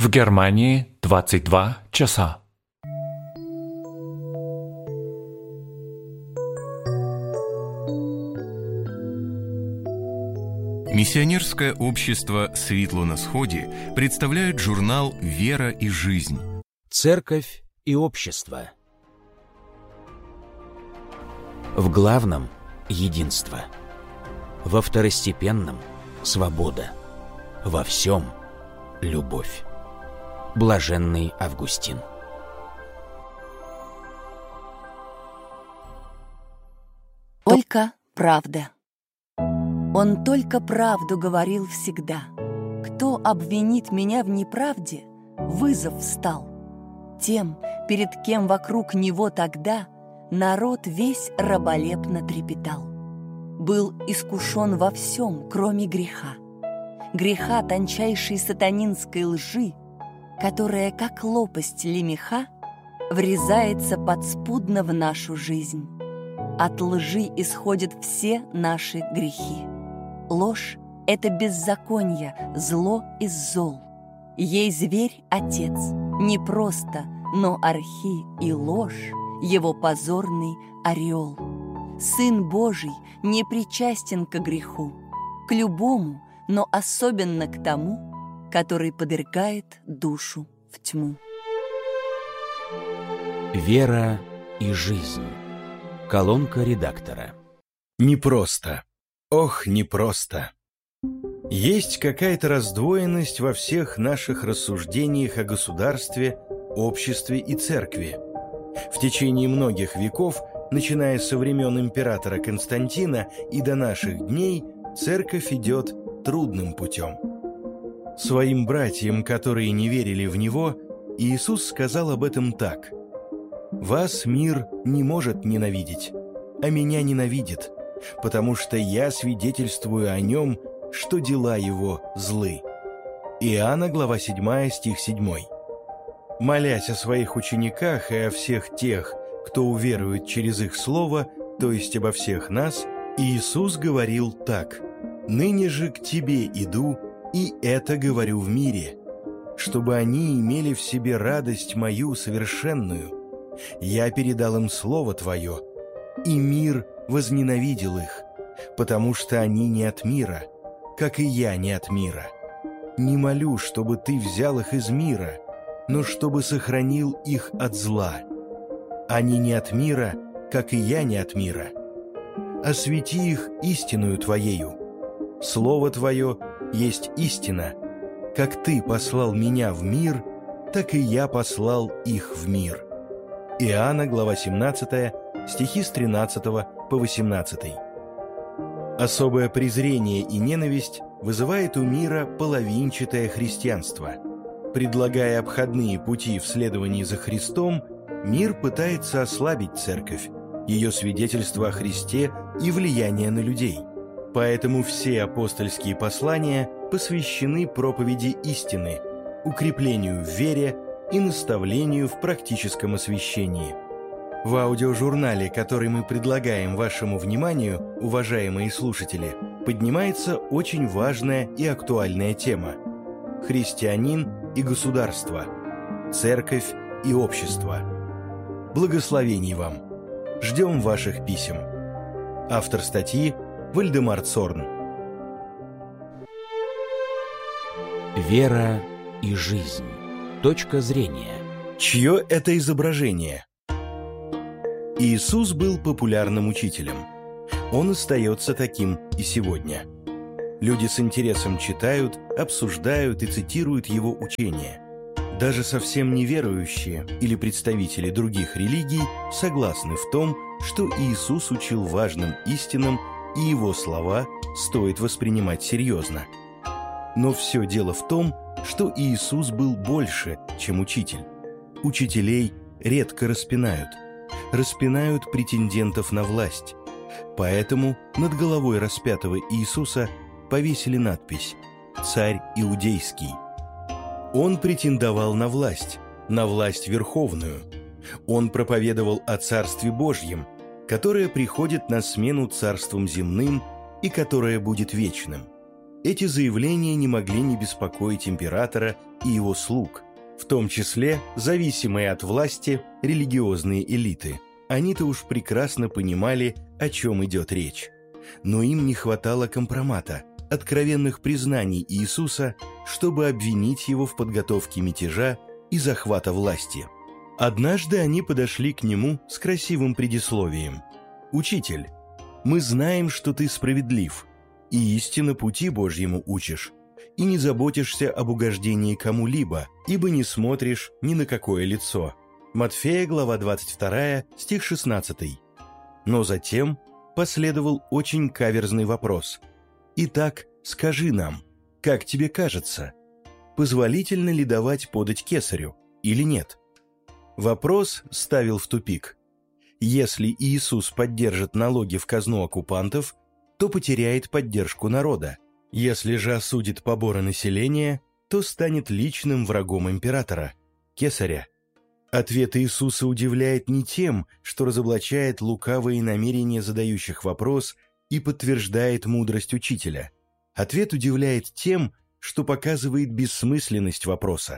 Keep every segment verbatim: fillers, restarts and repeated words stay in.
В Германии двадцать два часа. Миссионерское общество «Светло на сходе» представляет журнал «Вера и жизнь». Церковь и общество. В главном – единство. Во второстепенном – свобода. Во всем – любовь. Блаженный Августин. Только правда. Он только правду говорил всегда. Кто обвинит меня в неправде, вызов встал. Тем, перед кем вокруг него тогда народ весь раболепно трепетал. Был искушен во всем, кроме греха. Греха тончайшей сатанинской лжи, которая, как лопасть лемеха, врезается подспудно в нашу жизнь. От лжи исходят все наши грехи. Ложь — это беззаконие, зло из зол. Ей зверь — отец, не просто, но архи и ложь — его позорный ореол. Сын Божий не причастен к греху, к любому, но особенно к тому, который подвергает душу в тьму. Вера и жизнь. Колонка редактора. Непросто. Ох, непросто. Есть какая-то раздвоенность во всех наших рассуждениях о государстве, обществе и церкви. В течение многих веков, начиная со времен императора Константина и до наших дней, церковь идет трудным путем. Своим братьям, которые не верили в Него, Иисус сказал об этом так: «Вас мир не может ненавидеть, а меня ненавидит, потому что я свидетельствую о нем, что дела его злы». Иоанна, глава седьмая, стих седьмой. Молясь о своих учениках и о всех тех, кто уверует через их слово, то есть обо всех нас, Иисус говорил так: «Ныне же к тебе иду, и это говорю в мире, чтобы они имели в себе радость мою совершенную. Я передал им слово твое, и мир возненавидел их, потому что они не от мира, как и я не от мира. Не молю, чтобы ты взял их из мира, но чтобы сохранил их от зла. Они не от мира, как и я не от мира. Освети их истиною твоею. Слово твое есть истина. Как ты послал меня в мир, так и я послал их в мир». Иоанна, глава семнадцатая, стихи с тринадцатого по восемнадцатый. Особое презрение и ненависть вызывает у мира половинчатое христианство. Предлагая обходные пути в следовании за Христом, мир пытается ослабить церковь, ее свидетельство о Христе и влияние на людей. Поэтому все апостольские послания посвящены проповеди истины, укреплению в вере и наставлению в практическом освящении. В аудиожурнале, который мы предлагаем вашему вниманию, уважаемые слушатели, поднимается очень важная и актуальная тема – христианин и государство, церковь и общество. Благословений вам! Ждем ваших писем. Автор статьи – Вальдемар Цорн. Вера и жизнь. Точка зрения. Чье это изображение? Иисус был популярным учителем. Он остается таким и сегодня. Люди с интересом читают, обсуждают и цитируют его учения. Даже совсем неверующие или представители других религий согласны в том, что Иисус учил важным истинам, и его слова стоит воспринимать серьезно. Но все дело в том, что Иисус был больше, чем учитель. Учителей редко распинают. Распинают претендентов на власть. Поэтому над головой распятого Иисуса повесили надпись «Царь Иудейский». Он претендовал на власть, на власть верховную. Он проповедовал о Царстве Божьем, которое приходит на смену царствам земным и которое будет вечным. Эти заявления не могли не беспокоить императора и его слуг, в том числе зависимые от власти религиозные элиты. Они-то уж прекрасно понимали, о чем идет речь. Но им не хватало компромата, откровенных признаний Иисуса, чтобы обвинить его в подготовке мятежа и захвата власти. Однажды они подошли к нему с красивым предисловием. «Учитель, мы знаем, что ты справедлив, и истинно пути Божьему учишь, и не заботишься об угождении кому-либо, ибо не смотришь ни на какое лицо». Матфея, глава двадцать вторая, стих шестнадцатый. Но затем последовал очень каверзный вопрос. «Итак, скажи нам, как тебе кажется, позволительно ли давать подать кесарю или нет?» Вопрос ставил в тупик. Если Иисус поддержит налоги в казну оккупантов, то потеряет поддержку народа. Если же осудит поборы населения, то станет личным врагом императора, кесаря. Ответ Иисуса удивляет не тем, что разоблачает лукавые намерения задающих вопрос и подтверждает мудрость учителя. Ответ удивляет тем, что показывает бессмысленность вопроса.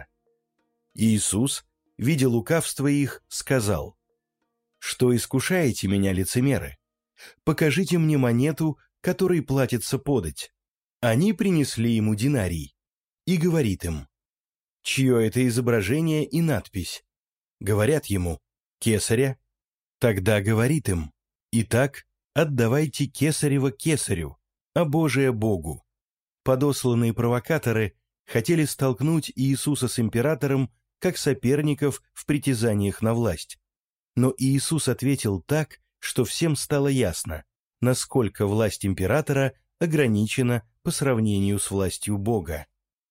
Иисус, видя лукавство их, сказал: «Что искушаете меня, лицемеры? Покажите мне монету, которой платится подать». Они принесли ему динарий, и говорит им: «Чье это изображение и надпись?» Говорят ему: «Кесаря». Тогда говорит им: «Итак, отдавайте кесарево кесарю, а Божие Богу». Подосланные провокаторы хотели столкнуть Иисуса с императором как соперников в притязаниях на власть. Но Иисус ответил так, что всем стало ясно, насколько власть императора ограничена по сравнению с властью Бога.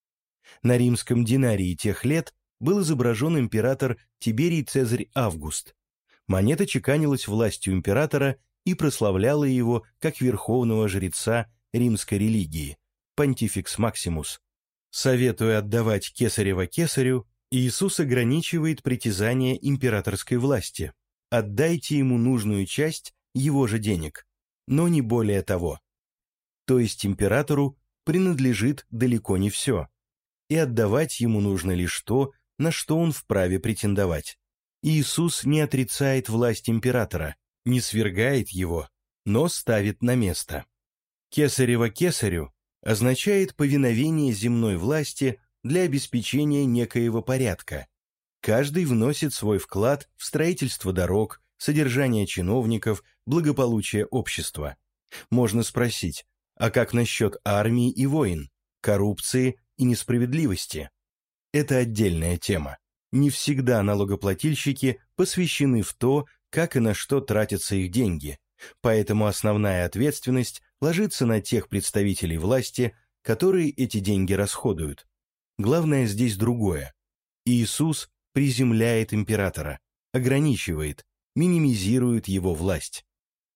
На римском динарии тех лет был изображен император Тиберий Цезарь Август. Монета чеканилась властью императора и прославляла его как верховного жреца римской религии, Понтификс Максимус. Советуя отдавать кесарево кесарю, Иисус ограничивает притязания императорской власти. Отдайте ему нужную часть его же денег, но не более того. То есть императору принадлежит далеко не все, и отдавать ему нужно лишь то, на что он вправе претендовать. Иисус не отрицает власть императора, не свергает его, но ставит на место. Кесарево кесарю означает повиновение земной власти для обеспечения некоего порядка. Каждый вносит свой вклад в строительство дорог, содержание чиновников, благополучие общества. Можно спросить: а как насчет армии и войн, коррупции и несправедливости? Это отдельная тема. Не всегда налогоплательщики посвящены в то, как и на что тратятся их деньги, поэтому основная ответственность ложится на тех представителей власти, которые эти деньги расходуют. Главное здесь другое. Иисус приземляет императора, ограничивает, минимизирует его власть.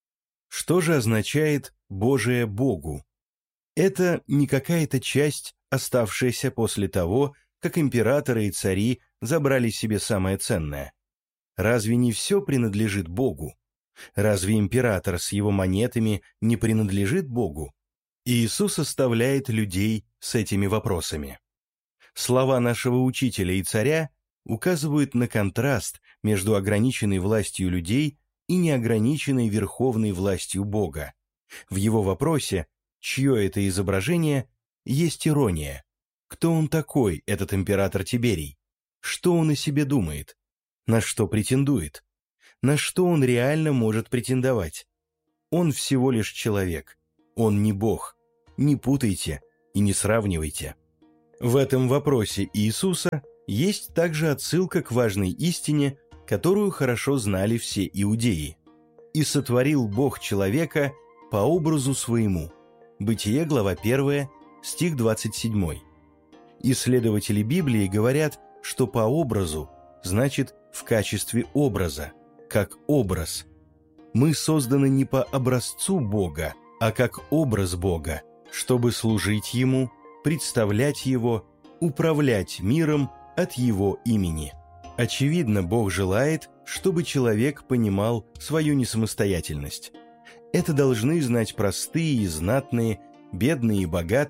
Что же означает «Божие Богу»? Это не какая-то часть, оставшаяся после того, как императоры и цари забрали себе самое ценное. Разве не все принадлежит Богу? Разве император с его монетами не принадлежит Богу? Иисус оставляет людей с этими вопросами. Слова нашего учителя и царя указывают на контраст между ограниченной властью людей и неограниченной верховной властью Бога. В его вопросе «чье это изображение?» есть ирония. Кто он такой, этот император Тиберий? Что он о себе думает? На что претендует? На что он реально может претендовать? Он всего лишь человек. Он не Бог. Не путайте и не сравнивайте. В этом вопросе Иисуса есть также отсылка к важной истине, которую хорошо знали все иудеи. «И сотворил Бог человека по образу своему». Бытие, глава первая, стих двадцать семь. Исследователи Библии говорят, что по образу значит в качестве образа, как образ. Мы созданы не по образцу Бога, а как образ Бога, чтобы служить Ему, представлять Его, управлять миром от Его имени. Очевидно, Бог желает, чтобы человек понимал свою несамостоятельность. Это должны знать простые и знатные, бедные и богатые,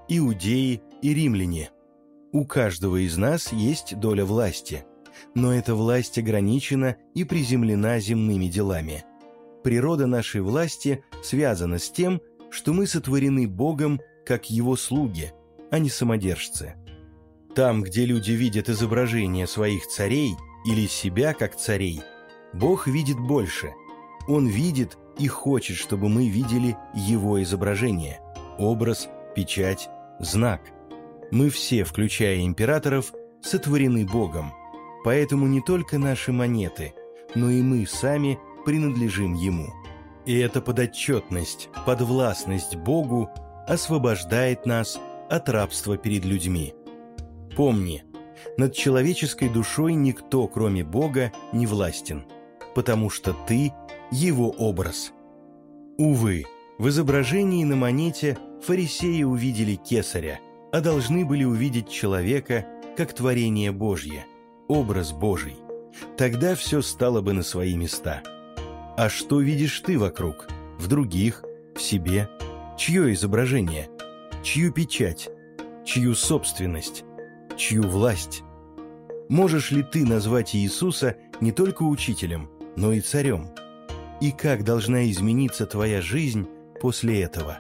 иудеи и римляне. У каждого из нас есть доля власти, но эта власть ограничена и приземлена земными делами. Природа нашей власти связана с тем, что мы сотворены Богом как Его слуги, а не самодержцы. Там, где люди видят изображения своих царей или себя как царей, Бог видит больше. Он видит и хочет, чтобы мы видели Его изображение, образ, печать, знак. Мы все, включая императоров, сотворены Богом, поэтому не только наши монеты, но и мы сами принадлежим Ему. И эта подотчетность, подвластность Богу освобождает нас от рабства перед людьми. Помни, над человеческой душой никто, кроме Бога, не властен, потому что ты – Его образ. Увы, в изображении на монете фарисеи увидели кесаря, а должны были увидеть человека как творение Божье, образ Божий. Тогда все стало бы на свои места. А что видишь ты вокруг, в других, в себе? Чье изображение? Чью печать? Чью собственность? Чью власть? Можешь ли ты назвать Иисуса не только учителем, но и царем? И как должна измениться твоя жизнь после этого?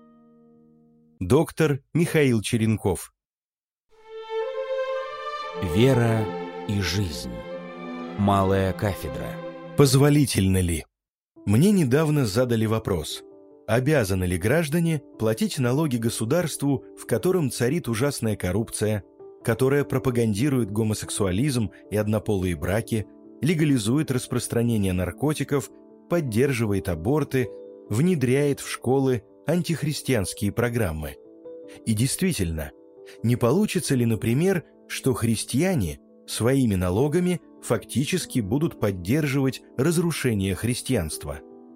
Доктор Михаил Черенков. Вера и жизнь. Малая кафедра. Позволительно ли? Мне недавно задали вопрос: обязаны ли граждане платить налоги государству, в котором царит ужасная коррупция, которая пропагандирует гомосексуализм и однополые браки, легализует распространение наркотиков, поддерживает аборты, внедряет в школы антихристианские программы? И действительно, не получится ли, например, что христиане своими налогами фактически будут поддерживать разрушение христианства?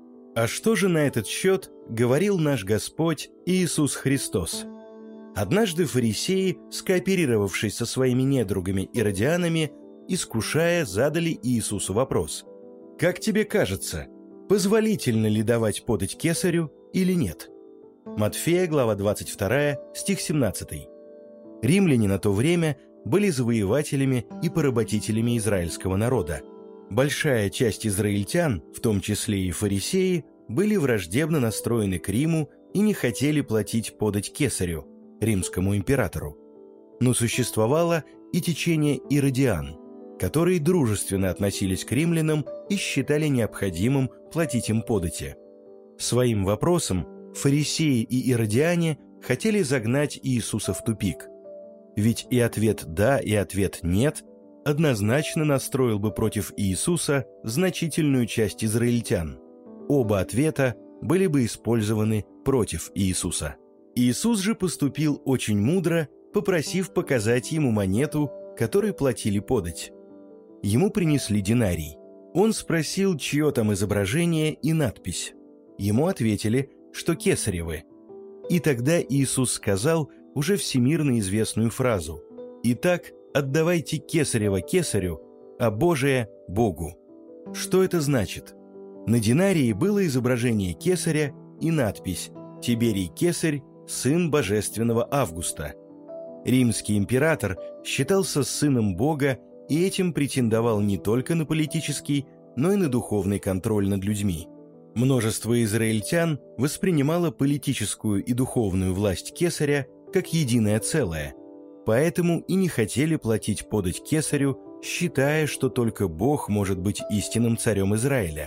А что же на этот счет говорил наш Господь Иисус Христос? Однажды фарисеи, скооперировавшись со своими недругами иродианами, искушая, задали Иисусу вопрос: «Как тебе кажется, позволительно ли давать подать кесарю или нет?» Матфея, глава двадцать два, стих семнадцатый. Римляне на то время были завоевателями и поработителями израильского народа. Большая часть израильтян, в том числе и фарисеи, были враждебно настроены к Риму и не хотели платить подать кесарю, римскому императору. Но существовало и течение иродиан, которые дружественно относились к римлянам и считали необходимым платить им подати. Своим вопросом фарисеи и иродиане хотели загнать Иисуса в тупик. Ведь и ответ «да», и ответ «нет» однозначно настроил бы против Иисуса значительную часть израильтян. Оба ответа были бы использованы против Иисуса. Иисус же поступил очень мудро, попросив показать ему монету, которой платили подать. Ему принесли динарий. Он спросил, чье там изображение и надпись. Ему ответили, что кесаревы. И тогда Иисус сказал уже всемирно известную фразу: «Итак, отдавайте кесарево кесарю, а Божие – Богу». Что это значит? На динарии было изображение кесаря и надпись «Тиберий Кесарь, сын божественного Августа». Римский император считался сыном Бога и этим претендовал не только на политический, но и на духовный контроль над людьми. Множество израильтян воспринимало политическую и духовную власть кесаря как единое целое, поэтому и не хотели платить подать кесарю, считая, что только Бог может быть истинным царем Израиля.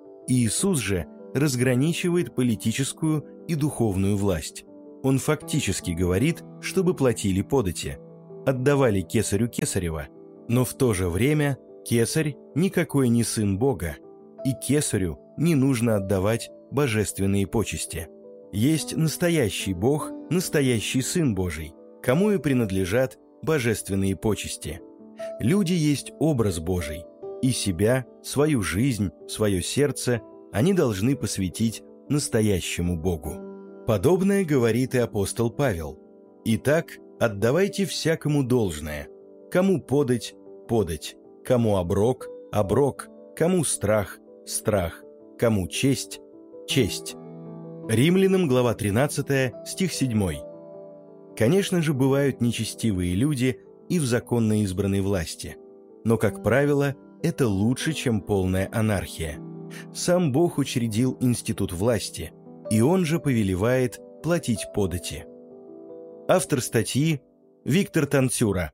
Иисус же разграничивает политическую и духовную власть. Он фактически говорит, чтобы платили подати, отдавали кесарю кесарева, но в то же время кесарь никакой не сын Бога, и кесарю не нужно отдавать божественные почести. Есть настоящий Бог, настоящий Сын Божий, кому и принадлежат божественные почести. Люди есть образ Божий, и себя, свою жизнь, свое сердце они должны посвятить настоящему Богу. Подобное говорит и апостол Павел. «Итак, отдавайте всякому должное, кому подать – подать, кому оброк – оброк, кому страх – страх, кому честь – честь». Римлянам, глава тринадцатая, стих седьмой. Конечно же, бывают нечестивые люди и в законно избранной власти, но, как правило, это лучше, чем полная анархия. Сам Бог учредил институт власти, и Он же повелевает платить подати. Автор статьи Виктор Танцюра.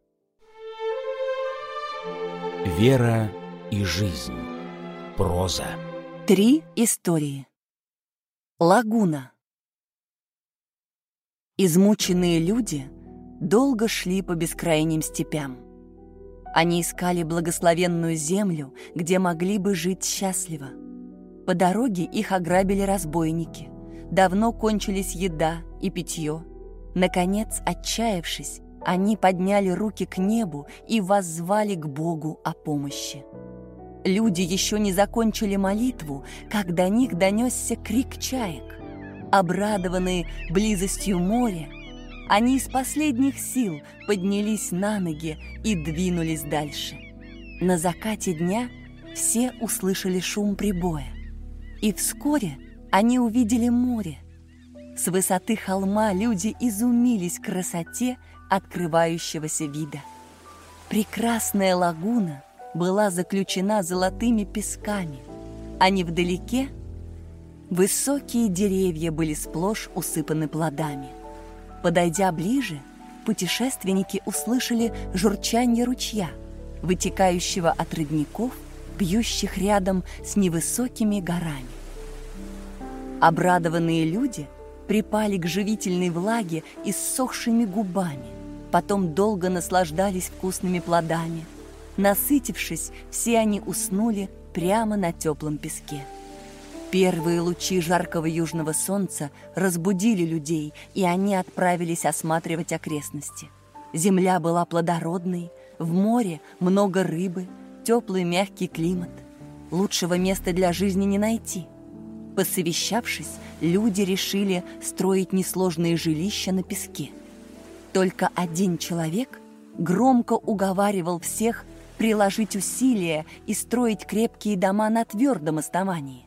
Вера и жизнь. Проза. Три истории. Лагуна. Измученные люди долго шли по бескрайним степям. Они искали благословенную землю, где могли бы жить счастливо. По дороге их ограбили разбойники. Давно кончились еда и питье. Наконец, отчаявшись, они подняли руки к небу и воззвали к Богу о помощи. Люди еще не закончили молитву, как до них донесся крик чаек. Обрадованные близостью моря, они из последних сил поднялись на ноги и двинулись дальше. На закате дня все услышали шум прибоя, и вскоре они увидели море. С высоты холма люди изумились красоте открывающегося вида. Прекрасная лагуна была заключена золотыми песками, а невдалеке высокие деревья были сплошь усыпаны плодами. Подойдя ближе, путешественники услышали журчанье ручья, вытекающего от родников, бьющих рядом с невысокими горами. Обрадованные люди припали к живительной влаге иссохшими губами, потом долго наслаждались вкусными плодами. Насытившись, все они уснули прямо на теплом песке. Первые лучи жаркого южного солнца разбудили людей, и они отправились осматривать окрестности. Земля была плодородной, в море много рыбы, теплый мягкий климат. Лучшего места для жизни не найти. Посовещавшись, люди решили строить несложные жилища на песке. Только один человек громко уговаривал всех приложить усилия и строить крепкие дома на твердом основании.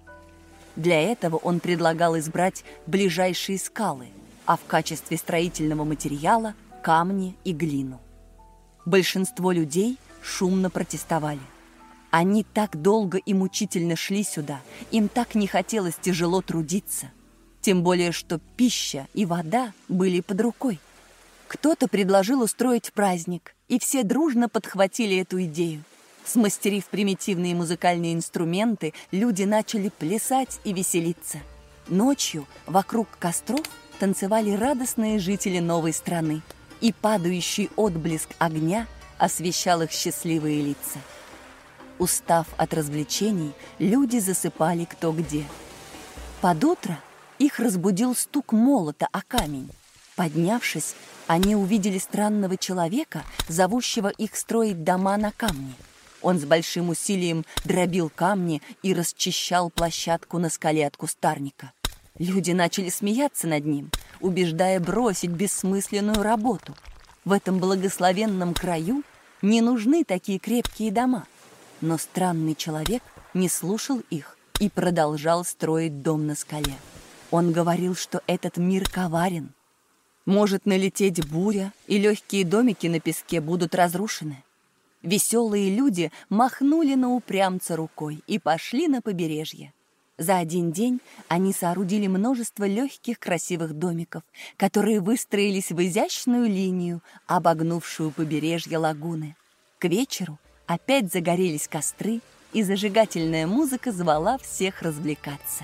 Для этого он предлагал избрать ближайшие скалы, а в качестве строительного материала – камни и глину. Большинство людей шумно протестовали. Они так долго и мучительно шли сюда, им так не хотелось тяжело трудиться. Тем более, что пища и вода были под рукой. Кто-то предложил устроить праздник, и все дружно подхватили эту идею. Смастерив примитивные музыкальные инструменты, люди начали плясать и веселиться. Ночью вокруг костров танцевали радостные жители новой страны, и падающий отблеск огня освещал их счастливые лица. Устав от развлечений, люди засыпали кто где. Под утро их разбудил стук молота о камень. Поднявшись, они увидели странного человека, зовущего их строить дома на камне. Он с большим усилием дробил камни и расчищал площадку на скале от кустарника. Люди начали смеяться над ним, убеждая бросить бессмысленную работу. В этом благословенном краю не нужны такие крепкие дома. Но странный человек не слушал их и продолжал строить дом на скале. Он говорил, что этот мир коварен. Может налететь буря, и легкие домики на песке будут разрушены. Веселые люди махнули на упрямца рукой и пошли на побережье. За один день они соорудили множество легких красивых домиков, которые выстроились в изящную линию, обогнувшую побережье лагуны. К вечеру опять загорелись костры, и зажигательная музыка звала всех развлекаться.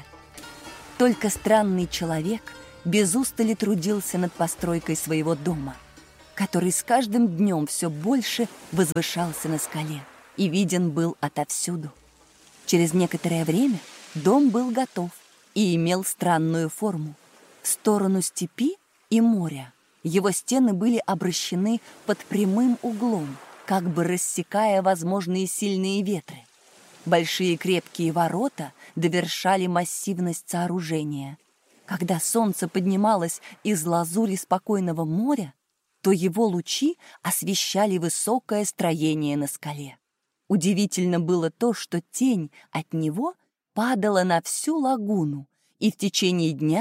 Только странный человек без устали трудился над постройкой своего дома, который с каждым днем все больше возвышался на скале и виден был отовсюду. Через некоторое время дом был готов и имел странную форму. В сторону степи и моря его стены были обращены под прямым углом, как бы рассекая возможные сильные ветры. Большие крепкие ворота довершали массивность сооружения. Когда солнце поднималось из лазури спокойного моря, то его лучи освещали высокое строение на скале. Удивительно было то, что тень от него падала на всю лагуну, и в течение дня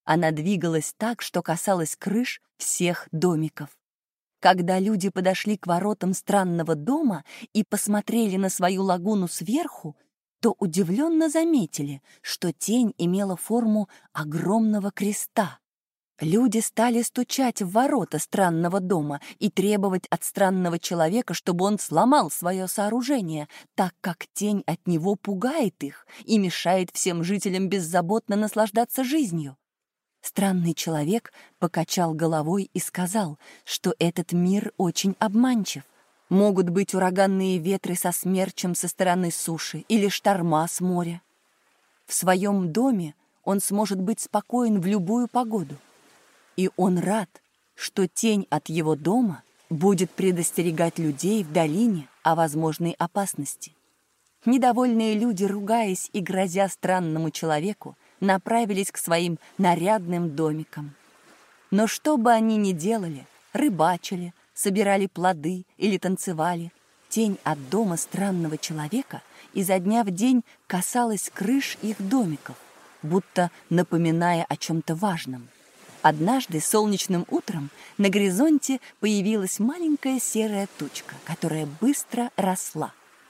Она двигалась так, что касалась крыш всех домиков. Когда люди подошли к воротам странного дома и посмотрели на свою лагуну сверху, то удивленно заметили, что тень имела форму огромного креста. Люди стали стучать в ворота странного дома и требовать от странного человека, чтобы он сломал свое сооружение, так как тень от него пугает их и мешает всем жителям беззаботно наслаждаться жизнью. Странный человек покачал головой и сказал, что этот мир очень обманчив. Могут быть ураганные ветры со смерчем со стороны суши или шторма с моря. В своем доме он сможет быть спокоен в любую погоду. И он рад, что тень от его дома будет предостерегать людей в долине о возможной опасности. Недовольные люди, ругаясь и грозя странному человеку, направились к своим нарядным домикам. Но что бы они ни делали, рыбачили, собирали плоды или танцевали, тень от дома странного человека изо дня в день касалась крыш их домиков, будто напоминая о чем-то важном. Однажды солнечным утром на горизонте появилась маленькая серая тучка, которая быстро росла.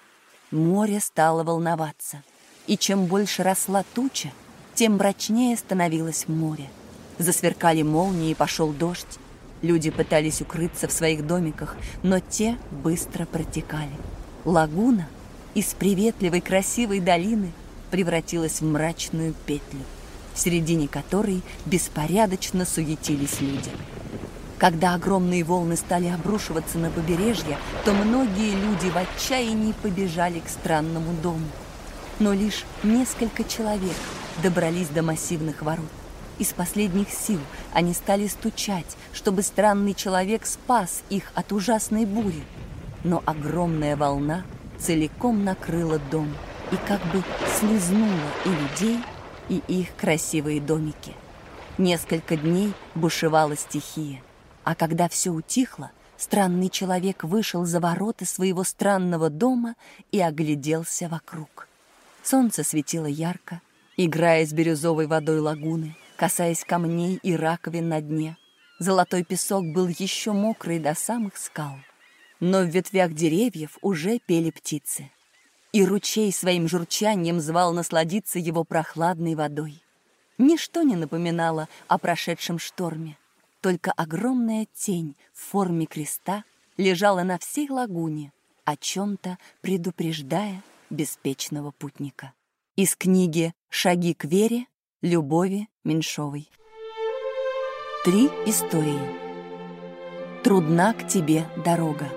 Море стало волноваться, и чем больше росла туча, тем мрачнее становилось море. Засверкали молнии, и пошел дождь. Люди пытались укрыться в своих домиках, но те быстро протекали. Лагуна из приветливой красивой долины превратилась в мрачную петлю, в середине которой беспорядочно суетились люди. Когда огромные волны стали обрушиваться на побережье, то многие люди в отчаянии побежали к странному дому. Но лишь несколько человек добрались до массивных ворот. Из последних сил они стали стучать, чтобы странный человек спас их от ужасной бури. Но огромная волна целиком накрыла дом и как бы слизнула и людей, и их красивые домики. Несколько дней бушевала стихия, а когда все утихло, странный человек вышел за ворота своего странного дома и огляделся вокруг. Солнце светило ярко, играя с бирюзовой водой лагуны, касаясь камней и раковин на дне. Золотой песок был еще мокрый до самых скал. Но в ветвях деревьев уже пели птицы. И ручей своим журчанием звал насладиться его прохладной водой. Ничто не напоминало о прошедшем шторме. Только огромная тень в форме креста лежала на всей лагуне, о чем-то предупреждая беспечного путника. Из книги «Шаги к вере» Любови Меньшовой. Три истории. Трудна к тебе дорога.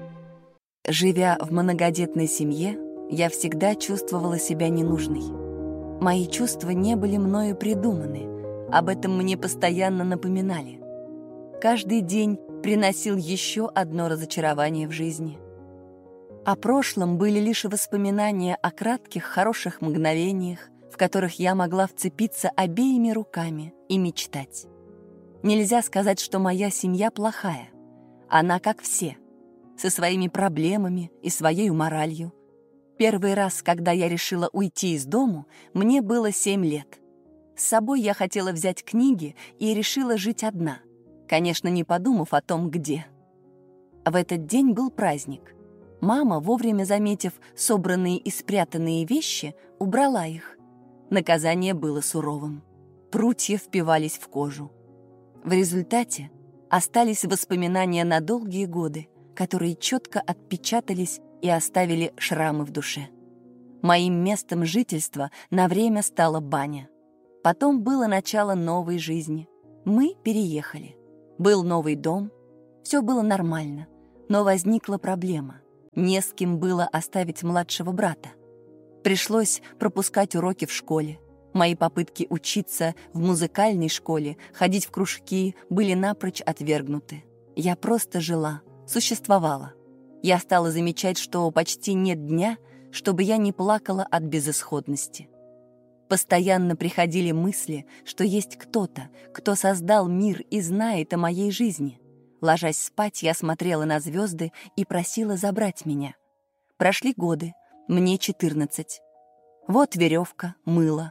Живя в многодетной семье, я всегда чувствовала себя ненужной. Мои чувства не были мною придуманы, об этом мне постоянно напоминали. Каждый день приносил еще одно разочарование в жизни. О прошлом были лишь воспоминания о кратких хороших мгновениях, в которых я могла вцепиться обеими руками и мечтать. Нельзя сказать, что моя семья плохая. Она как все, со своими проблемами и своей моралью. Первый раз, когда я решила уйти из дому, мне было семь лет. С собой я хотела взять книги и решила жить одна, конечно, не подумав о том, где. В этот день был праздник. Мама, вовремя заметив собранные и спрятанные вещи, убрала их. Наказание было суровым. Прутья впивались в кожу. В результате остались воспоминания на долгие годы, которые четко отпечатались и оставили шрамы в душе. Моим местом жительства на время стала баня. Потом было начало новой жизни. Мы переехали. Был новый дом. Все было нормально. Но возникла проблема. Не с кем было оставить младшего брата. Пришлось пропускать уроки в школе. Мои попытки учиться в музыкальной школе, ходить в кружки были напрочь отвергнуты. Я просто жила, существовала. Я стала замечать, что почти нет дня, чтобы я не плакала от безысходности. Постоянно приходили мысли, что есть кто-то, кто создал мир и знает о моей жизни. Ложась спать, я смотрела на звезды и просила забрать меня. Прошли годы, мне четырнадцать. Вот веревка, мыло.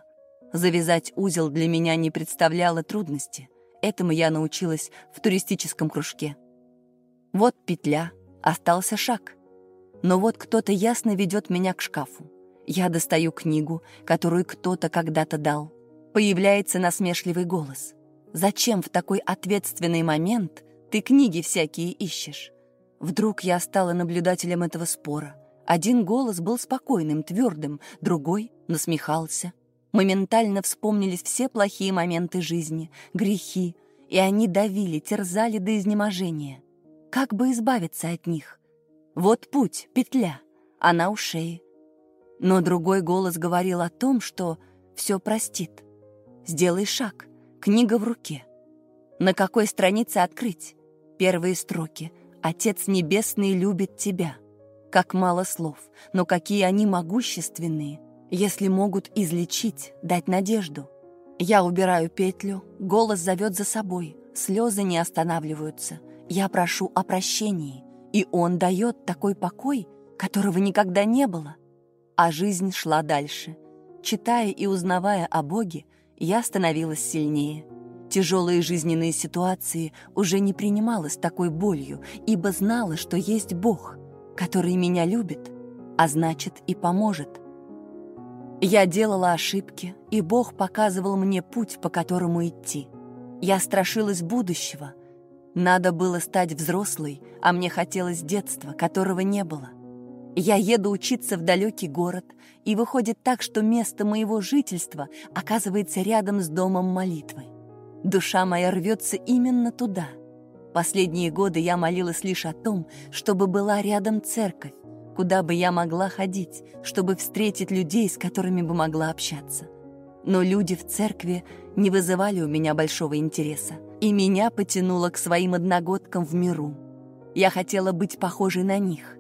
Завязать узел для меня не представляло трудности. Этому я научилась в туристическом кружке. Вот петля, остался шаг. Но вот кто-то ясно ведет меня к шкафу. Я достаю книгу, которую кто-то когда-то дал. Появляется насмешливый голос. «Зачем в такой ответственный момент ты книги всякие ищешь?» Вдруг я стала наблюдателем этого спора. Один голос был спокойным, твердым, другой насмехался. Моментально вспомнились все плохие моменты жизни, грехи, и они давили, терзали до изнеможения. Как бы избавиться от них? Вот путь, петля, она у шеи. Но другой голос говорил о том, что все простит. Сделай шаг, книга в руке. На какой странице открыть? Первые строки. «Отец Небесный любит тебя». Как мало слов, но какие они могущественные, если могут излечить, дать надежду. Я убираю петлю, голос зовет за собой, слезы не останавливаются. Я прошу о прощении, и он дает такой покой, которого никогда не было. А жизнь шла дальше. Читая и узнавая о Боге, я становилась сильнее. Тяжелые жизненные ситуации уже не принимала с такой болью, ибо знала, что есть Бог, который меня любит, а значит и поможет. Я делала ошибки, и Бог показывал мне путь, по которому идти. Я страшилась будущего. Надо было стать взрослой, а мне хотелось детства, которого не было. Я еду учиться в далекий город, и выходит так, что место моего жительства оказывается рядом с домом молитвы. Душа моя рвется именно туда. Последние годы я молилась лишь о том, чтобы была рядом церковь, куда бы я могла ходить, чтобы встретить людей, с которыми бы могла общаться. Но люди в церкви не вызывали у меня большого интереса, и меня потянуло к своим одногодкам в миру. Я хотела быть похожей на них.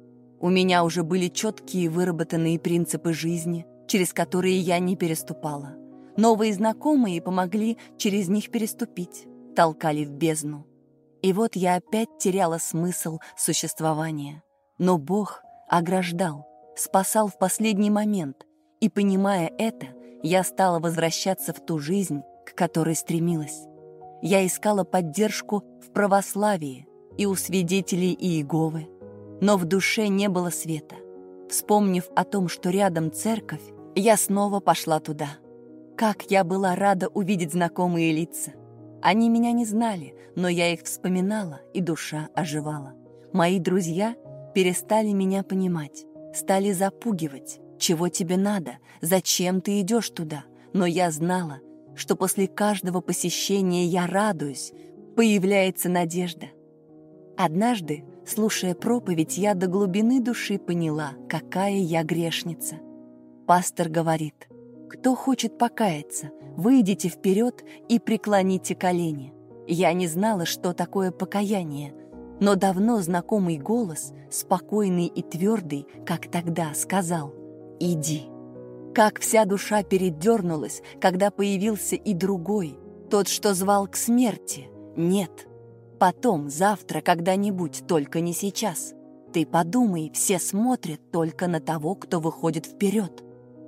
У меня уже были четкие выработанные принципы жизни, через которые я не переступала. Новые знакомые помогли через них переступить, толкали в бездну. И вот я опять теряла смысл существования. Но Бог ограждал, спасал в последний момент, и, понимая это, я стала возвращаться в ту жизнь, к которой стремилась. Я искала поддержку в православии и у свидетелей Иеговы, но в душе не было света. Вспомнив о том, что рядом церковь, я снова пошла туда. Как я была рада увидеть знакомые лица. Они меня не знали, но я их вспоминала, и душа оживала. Мои друзья перестали меня понимать, стали запугивать. Чего тебе надо? Зачем ты идешь туда? Но я знала, что после каждого посещения я радуюсь, появляется надежда. Однажды, слушая проповедь, я до глубины души поняла, какая я грешница. Пастор говорит: «Кто хочет покаяться, выйдите вперед и преклоните колени». Я не знала, что такое покаяние, но давно знакомый голос, спокойный и твердый, как тогда, сказал: «Иди». Как вся душа передернулась, когда появился и другой, тот, что звал к смерти. Нет. Потом, завтра, когда-нибудь, только не сейчас. Ты подумай, все смотрят только на того, кто выходит вперед.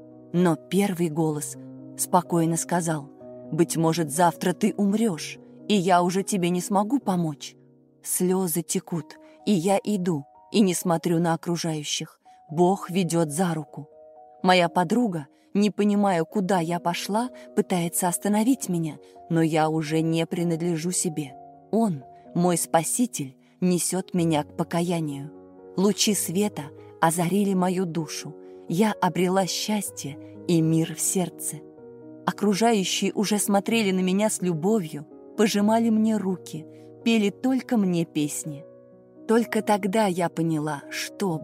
Но первый голос спокойно сказал: «Быть может, завтра ты умрешь, и я уже тебе не смогу помочь». Слезы текут, и я иду, и не смотрю на окружающих. Бог ведет за руку. Моя подруга, не понимая, куда я пошла, пытается остановить меня, но я уже не принадлежу себе. Он, мой спаситель, несет меня к покаянию. Лучи света озарили мою душу. Я обрела счастье и мир в сердце. Окружающие уже смотрели на меня с любовью, пожимали мне руки, пели только мне песни. Только тогда я поняла, что